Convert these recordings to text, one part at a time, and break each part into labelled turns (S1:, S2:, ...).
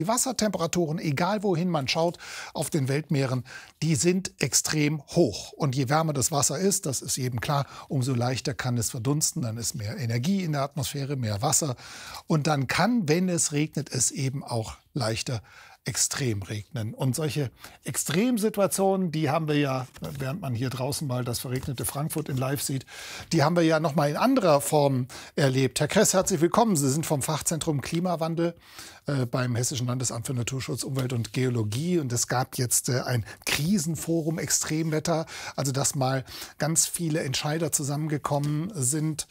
S1: Die Wassertemperaturen, egal wohin man schaut, auf den Weltmeeren, die sind extrem hoch. Und je wärmer das Wasser ist, das ist jedem klar, umso leichter kann es verdunsten. Dann ist mehr Energie in der Atmosphäre, mehr Wasser. Und dann kann, wenn es regnet, es eben auch leichter extrem regnen. Und solche Extremsituationen, die haben wir ja, während man hier draußen mal das verregnete Frankfurt in Live sieht, die haben wir ja noch mal in anderer Form erlebt. Herr Kress, herzlich willkommen. Sie sind vom Fachzentrum Klimawandel beim Hessischen Landesamt für Naturschutz, Umwelt und Geologie. Und es gab jetzt ein Krisenforum Extremwetter, also dass mal ganz viele Entscheider zusammengekommen sind.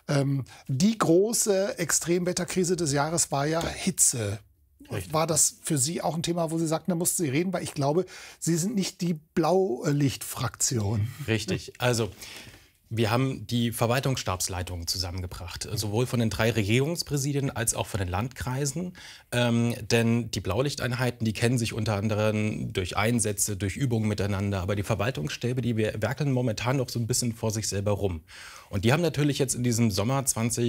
S1: Die große Extremwetterkrise des Jahres war ja Hitze. Richtig. War das für Sie auch ein Thema, wo Sie sagten, da mussten Sie reden? Weil ich glaube, Sie sind nicht die Blaulichtfraktion.
S2: Richtig. Also wir haben die Verwaltungsstabsleitungen zusammengebracht, sowohl von den 3 Regierungspräsidien als auch von den Landkreisen. Denn die Blaulichteinheiten, die kennen sich unter anderem durch Einsätze, durch Übungen miteinander. Aber die Verwaltungsstäbe, die werkeln momentan noch so ein bisschen vor sich selber rum. Und die haben natürlich jetzt in diesem Sommer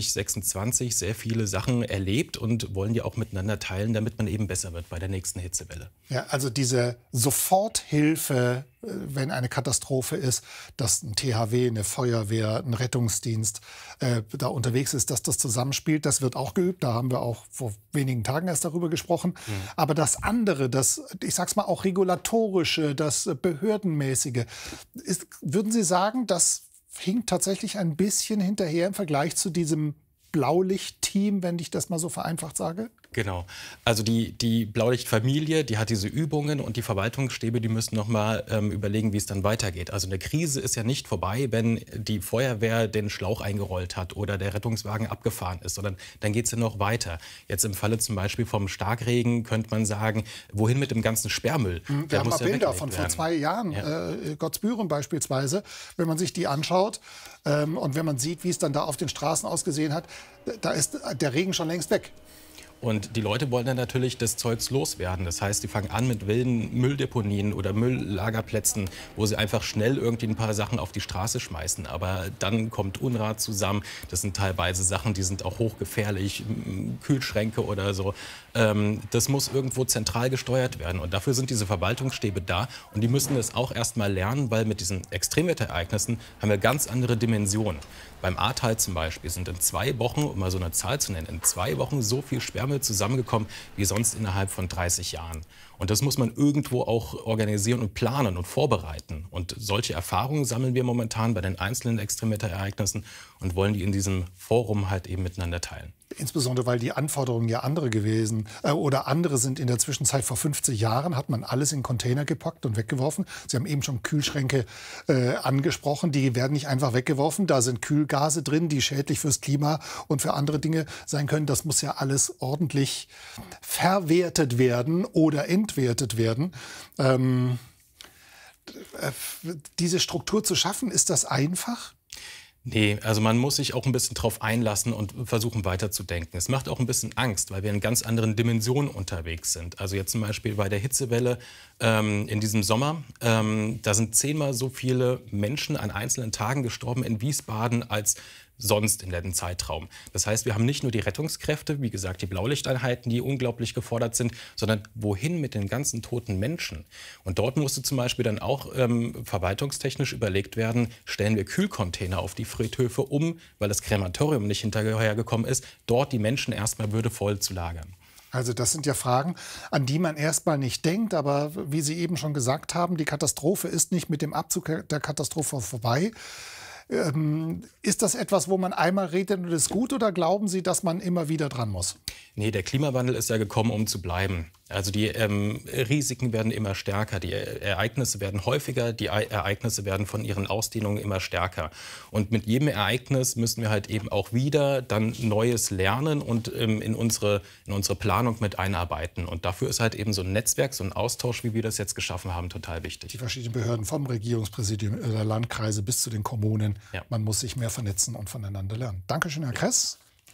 S2: 2026 sehr viele Sachen erlebt und wollen die auch miteinander teilen, damit man eben besser wird bei der nächsten Hitzewelle.
S1: Ja, also diese Soforthilfe, wenn eine Katastrophe ist, dass ein THW, eine Feuerwehr, ein Rettungsdienst da unterwegs ist, dass das zusammenspielt, das wird auch geübt. Da haben wir auch vor wenigen Tagen erst darüber gesprochen. Aber das andere, das, ich sag's mal, auch regulatorische, das behördenmäßige, würden Sie sagen, das hinkt tatsächlich ein bisschen hinterher im Vergleich zu diesem Blaulicht-Team, wenn ich das mal so vereinfacht sage?
S2: Genau. Also die Blaulichtfamilie, die hat diese Übungen und die Verwaltungsstäbe, die müssen noch mal überlegen, wie es dann weitergeht. Also eine Krise ist ja nicht vorbei, wenn die Feuerwehr den Schlauch eingerollt hat oder der Rettungswagen abgefahren ist, sondern dann geht es ja noch weiter. Jetzt im Falle zum Beispiel vom Starkregen könnte man sagen, wohin mit dem ganzen Sperrmüll?
S1: Wir haben auch Bilder von vor 2 Jahren, ja. Gottsbüren beispielsweise, wenn man sich die anschaut und wenn man sieht, wie es dann da auf den Straßen ausgesehen hat, da ist der Regen schon längst weg.
S2: Und die Leute wollen dann natürlich das Zeugs loswerden. Das heißt, die fangen an mit wilden Mülldeponien oder Mülllagerplätzen, wo sie einfach schnell irgendwie ein paar Sachen auf die Straße schmeißen. Aber dann kommt Unrat zusammen. Das sind teilweise Sachen, die sind auch hochgefährlich, Kühlschränke oder so. Das muss irgendwo zentral gesteuert werden. Und dafür sind diese Verwaltungsstäbe da. Und die müssen das auch erst mal lernen, weil mit diesen Extremwetterereignissen haben wir ganz andere Dimensionen. Beim Ahrtal zum Beispiel sind in 2 Wochen, um mal so eine Zahl zu nennen, in 2 Wochen so viel Sperrmüll zusammengekommen wie sonst innerhalb von 30 Jahren. Und das muss man irgendwo auch organisieren und planen und vorbereiten. Und solche Erfahrungen sammeln wir momentan bei den einzelnen Extremwetterereignissen und wollen die in diesem Forum halt eben miteinander teilen.
S1: Insbesondere, weil die Anforderungen ja andere gewesen oder andere sind. In der Zwischenzeit vor 50 Jahren hat man alles in Container gepackt und weggeworfen. Sie haben eben schon Kühlschränke angesprochen. Die werden nicht einfach weggeworfen. Da sind Kühlgase drin, die schädlich fürs Klima und für andere Dinge sein können. Das muss ja alles ordentlich verwertet werden oder entwertet werden. Diese Struktur zu schaffen, ist das einfach?
S2: Nee, also man muss sich auch ein bisschen drauf einlassen und versuchen weiterzudenken. Es macht auch ein bisschen Angst, weil wir in ganz anderen Dimensionen unterwegs sind. Also jetzt zum Beispiel bei der Hitzewelle in diesem Sommer, da sind 10-mal so viele Menschen an einzelnen Tagen gestorben in Wiesbaden als sonst in dem Zeitraum. Das heißt, wir haben nicht nur die Rettungskräfte, wie gesagt, die Blaulichteinheiten, die unglaublich gefordert sind, sondern wohin mit den ganzen toten Menschen? Und dort musste zum Beispiel dann auch verwaltungstechnisch überlegt werden, stellen wir Kühlcontainer auf die Friedhöfe um, weil das Krematorium nicht hinterhergekommen ist, dort die Menschen erstmal würdevoll zu lagern.
S1: Also das sind ja Fragen, an die man erstmal nicht denkt. Aber wie Sie eben schon gesagt haben, die Katastrophe ist nicht mit dem Abzug der Katastrophe vorbei. Ist das etwas, wo man einmal redet und ist gut, oder glauben Sie, dass man immer wieder dran muss?
S2: Nee, der Klimawandel ist ja gekommen, um zu bleiben. Also die Risiken werden immer stärker, die Ereignisse werden häufiger, die Ereignisse werden von ihren Ausdehnungen immer stärker. Und mit jedem Ereignis müssen wir halt eben auch wieder dann Neues lernen und in unsere Planung mit einarbeiten. Und dafür ist halt eben so ein Netzwerk, so ein Austausch, wie wir das jetzt geschaffen haben, total wichtig.
S1: Die verschiedenen Behörden vom Regierungspräsidium der Landkreise bis zu den Kommunen. Ja. Man muss sich mehr vernetzen und voneinander lernen. Dankeschön, Herr Kress.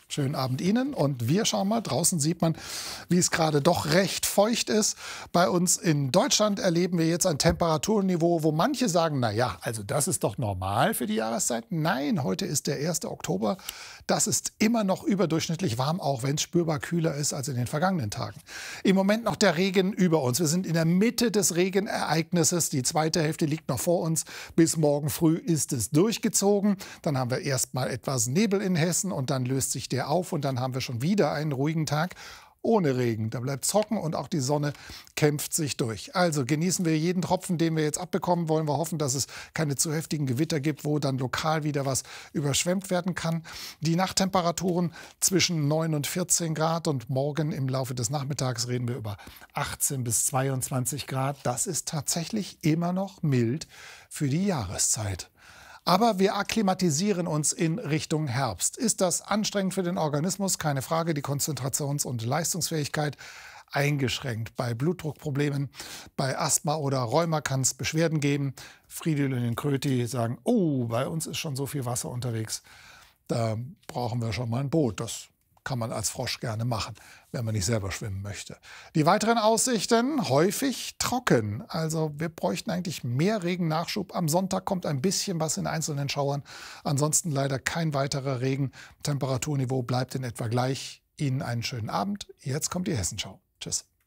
S1: Schönen Abend Ihnen und wir schauen mal, draußen sieht man, wie es gerade doch recht feucht ist. Bei uns in Deutschland erleben wir jetzt ein Temperaturniveau, wo manche sagen, na ja, also das ist doch normal für die Jahreszeit. Nein, heute ist der 1. Oktober. Das ist immer noch überdurchschnittlich warm, auch wenn es spürbar kühler ist als in den vergangenen Tagen. Im Moment noch der Regen über uns. Wir sind in der Mitte des Regenereignisses. Die zweite Hälfte liegt noch vor uns. Bis morgen früh ist es durchgezogen. Dann haben wir erst mal etwas Nebel in Hessen und dann löst sich der auf und dann haben wir schon wieder einen ruhigen Tag ohne Regen. Da bleibt es trocken und auch die Sonne kämpft sich durch. Also genießen wir jeden Tropfen, den wir jetzt abbekommen. Wollen wir hoffen, dass es keine zu heftigen Gewitter gibt, wo dann lokal wieder was überschwemmt werden kann. Die Nachttemperaturen zwischen 9 und 14 Grad und morgen im Laufe des Nachmittags reden wir über 18 bis 22 Grad. Das ist tatsächlich immer noch mild für die Jahreszeit. Aber wir akklimatisieren uns in Richtung Herbst. Ist das anstrengend für den Organismus? Keine Frage. Die Konzentrations- und Leistungsfähigkeit eingeschränkt. Bei Blutdruckproblemen, bei Asthma oder Rheuma kann es Beschwerden geben. Fridolin und Kröti sagen, oh, bei uns ist schon so viel Wasser unterwegs. Da brauchen wir schon mal ein Boot. Das kann man als Frosch gerne machen, wenn man nicht selber schwimmen möchte. Die weiteren Aussichten, häufig trocken. Also wir bräuchten eigentlich mehr Regennachschub. Am Sonntag kommt ein bisschen was in einzelnen Schauern. Ansonsten leider kein weiterer Regen. Temperaturniveau bleibt in etwa gleich. Ihnen einen schönen Abend. Jetzt kommt die Hessenschau. Tschüss.